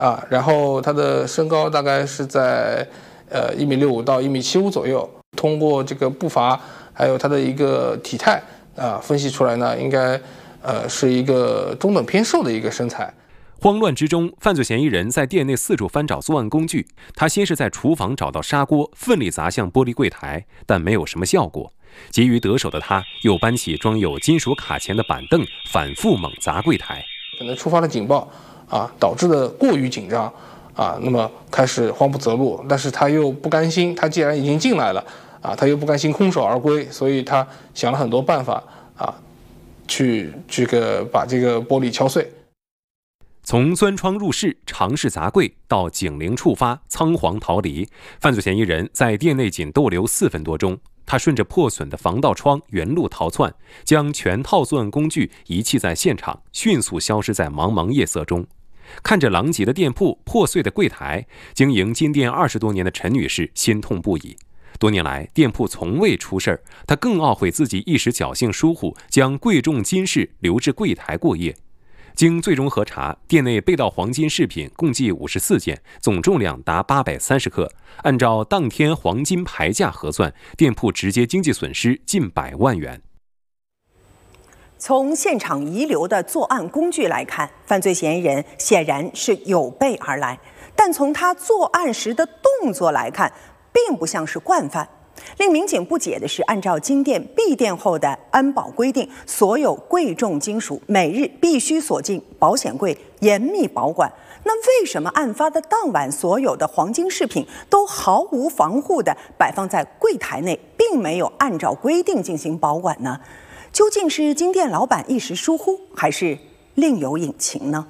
然后他的身高大概是在1.65米到1.75米左右。通过这个步伐还有他的一个体态分析出来呢，应该是一个中等偏瘦的一个身材。 慌乱之中，犯罪嫌疑人在店内四处翻找作案工具。他先是在厨房找到砂锅，奋力砸向玻璃柜台，但没有什么效果。急于得手的他，又搬起装有金属卡钳的板凳，反复猛砸柜台。 可能触发了警报导致的过于紧张那么开始慌不择路，但是他又不甘心，他既然已经进来了他又不甘心空手而归，所以他想了很多办法去把这个玻璃敲碎。 从钻窗入室、尝试砸柜到警铃触发、仓皇逃离，犯罪嫌疑人在店内仅逗留4分多钟。他顺着破损的防盗窗原路逃窜，将全套作案工具遗弃在现场，迅速消失在茫茫夜色中。看着狼藉的店铺、破碎的柜台，经营金店20多年的陈女士心痛不已。多年来，店铺从未出事儿，她更懊悔自己一时侥幸疏忽，将贵重金饰留至柜台过夜。经最终核查，店内被盗黄金饰品共计54件，总重量达830克。按照当天黄金牌价核算，店铺直接经济损失近100万元。 从现场遗留的作案工具来看，犯罪嫌疑人显然是有备而来，但从他作案时的动作来看，并不像是惯犯。令民警不解的是，按照金店闭店后的安保规定，所有贵重金属每日必须锁进保险柜，严密保管。那为什么案发的当晚，所有的黄金饰品都毫无防护地摆放在柜台内，并没有按照规定进行保管呢？究竟是金店老板一时疏忽，还是另有隐情呢？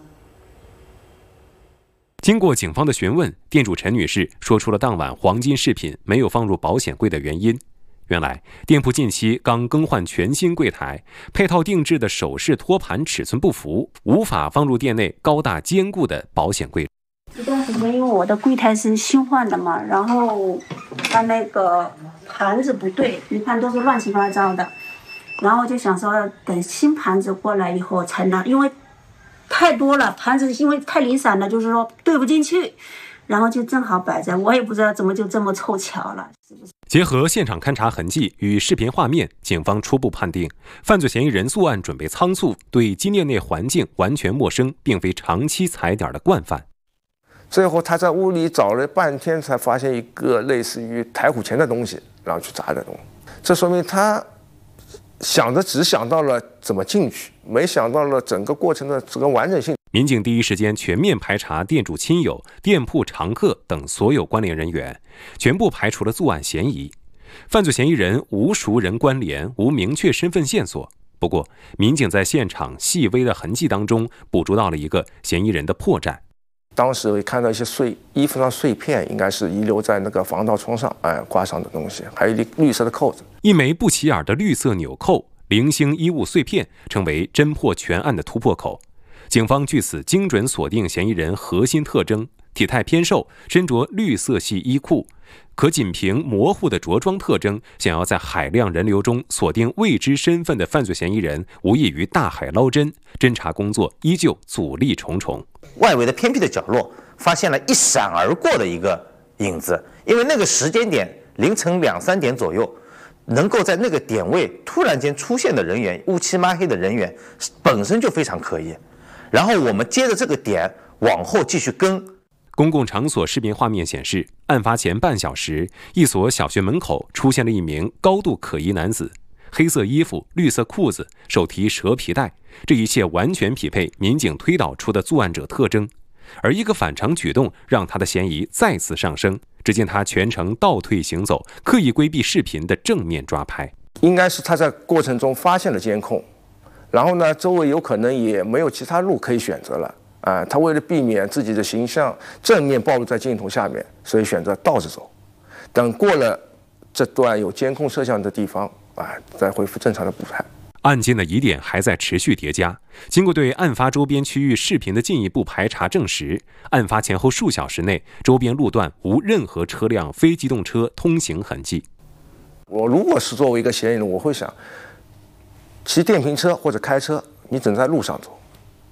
经过警方的询问，店主陈女士说出了当晚黄金饰品没有放入保险柜的原因。原来，店铺近期刚更换全新柜台，配套定制的首饰托盘尺寸不符，无法放入店内高大坚固的保险柜。 这段时间因为我的柜台是新换的嘛，然后它那个盘子不对，你看都是乱七八糟的，然后就想说等新盘子过来以后才能，因为太多了，盘子因为太零散了，就是说对不进去，然后就正好摆在，我也不知道怎么就这么凑巧了，是不是？ 结合现场勘查痕迹与视频画面，警方初步判定，犯罪嫌疑人作案准备仓促，对金店内环境完全陌生，并非长期踩点的惯犯。 最后他在屋里找了半天，才发现一个类似于台虎钳的东西，然后去砸的东西。这说明他只想到了怎么进去，没想到了整个过程的这个完整性。 民警第一时间全面排查店主亲友、店铺常客等所有关联人员，全部排除了作案嫌疑。犯罪嫌疑人无熟人关联，无明确身份线索。不过，民警在现场细微的痕迹当中捕捉到了一个嫌疑人的破绽。 当时会看到一些衣服上碎片，应该是遗留在那个防盗窗上挂上的东西，还有一绿色的扣子， 一枚不起眼的绿色纽扣，零星衣物碎片，成为侦破全案的突破口。警方据此精准锁定嫌疑人核心特征：体态偏瘦，身着绿色系衣裤。可仅凭模糊的着装特征，想要在海量人流中锁定未知身份的犯罪嫌疑人，无异于大海捞针。侦查工作依旧阻力重重。 外围的偏僻的角落发现了一闪而过的一个影子，因为那个时间点凌晨2、3点左右，能够在那个点位突然间出现的人员，乌漆抹黑的人员本身就非常可疑。然后我们接着这个点往后继续跟。 公共场所视频画面显示，案发前半小时，一所小学门口出现了一名高度可疑男子，黑色衣服、绿色裤子，手提蛇皮袋，这一切完全匹配民警推导出的作案者特征。而一个反常举动让他的嫌疑再次上升。只见他全程倒退行走，刻意规避视频的正面抓拍。 应该是他在过程中发现了监控，然后呢，周围有可能也没有其他路可以选择了。他为了避免自己的形象正面暴露在镜头下面，所以选择倒着走。等过了这段有监控摄像的地方，再恢复正常的步态。 案件的疑点还在持续叠加。经过对案发周边区域视频的进一步排查证实，案发前后数小时内，周边路段无任何车辆、非机动车通行痕迹。 我如果是作为一个嫌疑人，我会想，骑电瓶车或者开车，你只能在路上走。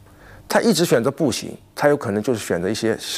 他一直选择步行，他有可能就是选择一些